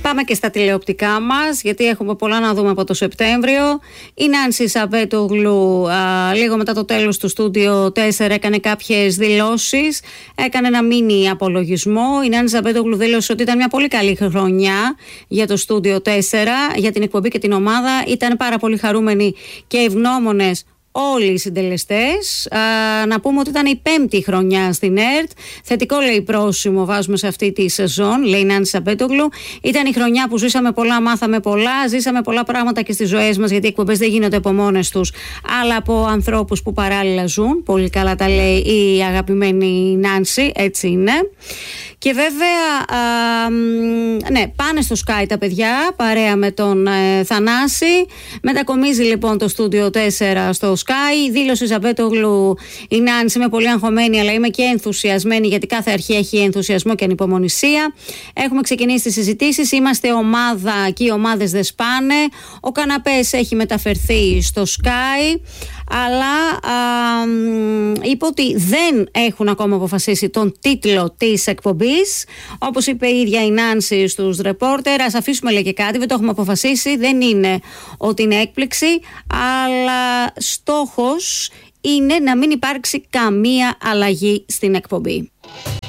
Πάμε και στα τηλεοπτικά μας, γιατί έχουμε πολλά να δούμε από το Σεπτέμβριο. Η Νάνση Σαββέτογλου, λίγο μετά το τέλος του Στούντιο 4, έκανε κάποιες δηλώσεις. Έκανε ένα μίνι απολογισμό. Η Νάνση Σαββέτογλου δήλωσε ότι ήταν μια πολύ καλή χρονιά για το Στούντιο 4, για την εκπομπή και την ομάδα. Ήταν πάρα πολύ χαρούμενοι και ευγνώμονες όλοι οι συντελεστές. Να πούμε ότι ήταν η 5η χρονιά στην ΕΡΤ. Θετικό, λέει, πρόσημο βάζουμε σε αυτή τη σεζόν, λέει η Νάνση Σαββέτογλου. Ήταν η χρονιά που ζήσαμε πολλά, μάθαμε πολλά, ζήσαμε πολλά πράγματα και στις ζωές μας, γιατί οι εκπομπές δεν γίνονται από μόνες τους, αλλά από ανθρώπους που παράλληλα ζουν. Πολύ καλά τα λέει η αγαπημένη Νάνση, έτσι είναι. Και βέβαια, ναι, πάνε στο Sky τα παιδιά, παρέα με τον Θανάση. Μετακομίζει λοιπόν το Στούντιο 4 στο Sky. Δήλωσε η Σαββέτογλου, η Νάνση, είμαι πολύ αγχωμένη, αλλά είμαι και ενθουσιασμένη, γιατί κάθε αρχή έχει ενθουσιασμό και ανυπομονησία. Έχουμε ξεκινήσει τις συζητήσεις. Είμαστε ομάδα και οι ομάδες δεν σπάνε. Ο καναπές έχει μεταφερθεί στο Sky. Αλλά είπε ότι δεν έχουν ακόμα αποφασίσει τον τίτλο της εκπομπής. Όπως είπε η ίδια η Νάνση στους ρεπόρτερ, ας αφήσουμε, λέει, και κάτι, δεν το έχουμε αποφασίσει, δεν είναι ότι είναι έκπληξη, αλλά στόχος είναι να μην υπάρξει καμία αλλαγή στην εκπομπή.